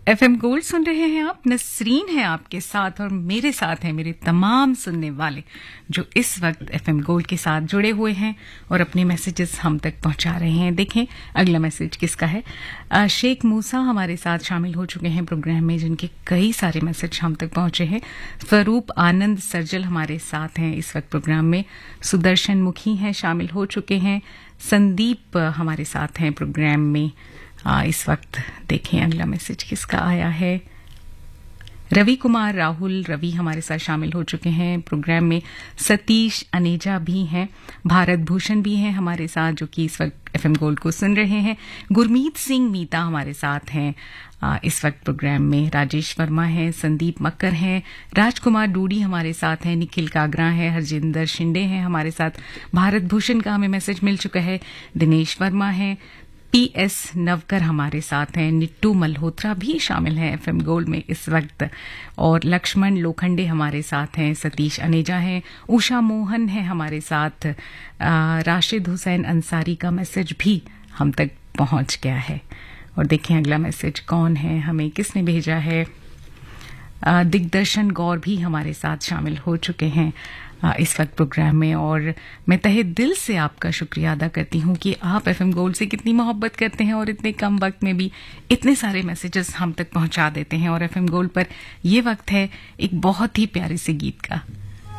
FM gold सुन रहे हैं आप। नसरीन है आपके साथ और मेरे साथ हैं मेरे तमाम सुनने वाले जो इस वक्त एफएम गोल्ड के साथ जुड़े हुए हैं और अपने मैसेजेस हम तक पहुंचा रहे हैं। देखें अगला मैसेज किसका है। शेख मूसा हमारे साथ शामिल हो चुके हैं प्रोग्राम में, जिनके कई सारे मैसेज हम तक पहुंचे हैं। स्वरूप आनंद सर्जल हमारे साथ हैं इस वक्त प्रोग्राम में। सुदर्शन मुखी हैं, शामिल हो चुके हैं। संदीप हमारे साथ हैं प्रोग्राम में इस वक्त। देखें अगला मैसेज किसका आया है। रवि कुमार राहुल रवि हमारे साथ शामिल हो चुके हैं प्रोग्राम में। सतीश अनेजा भी हैं, भारत भूषण भी हैं हमारे साथ, जो कि इस वक्त एफएम गोल्ड को सुन रहे हैं। गुरमीत सिंह मीता हमारे साथ हैं इस वक्त प्रोग्राम में। राजेश वर्मा हैं, संदीप मक्कर हैं, राजकुमार डूडी हमारे साथ हैं, निखिल कागरा है, हरजिंदर शिंदे हैं हमारे साथ। भारत भूषण का हमें मैसेज मिल चुका है। दिनेश वर्मा हैं, पीएस नवकर हमारे साथ हैं, निट्टू मल्होत्रा भी शामिल हैं एफएम गोल्ड में इस वक्त, और लक्ष्मण लोखंडे हमारे साथ हैं। सतीश अनेजा हैं, उषा मोहन है हमारे साथ। राशिद हुसैन अंसारी का मैसेज भी हम तक पहुंच गया है। और देखें अगला मैसेज कौन है, हमें किसने भेजा है। दिग्दर्शन गौर भी हमारे साथ शामिल हो चुके हैं इस वक्त प्रोग्राम में, और मैं तहे दिल से आपका शुक्रिया अदा करती हूं कि आप एफएम गोल्ड से कितनी मोहब्बत करते हैं और इतने कम वक्त में भी इतने सारे मैसेजेस हम तक पहुंचा देते हैं। और एफएम गोल्ड पर ये वक्त है एक बहुत ही प्यारे से गीत का।